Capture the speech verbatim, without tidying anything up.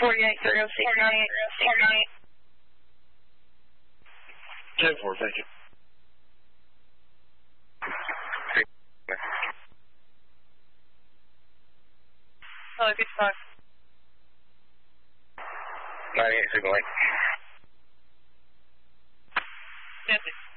forty-eight three oh six ninety-eight. ten four, thank you. Hello, fifty-five. ninety-eight, signal eight. Yes, sir.